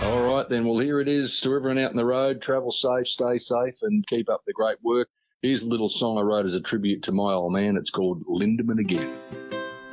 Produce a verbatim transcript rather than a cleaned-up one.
All right, then. Well, here it is to everyone out on the road. Travel safe, stay safe, and keep up the great work. Here's a little song I wrote as a tribute to my old man. It's called Lindemann Again.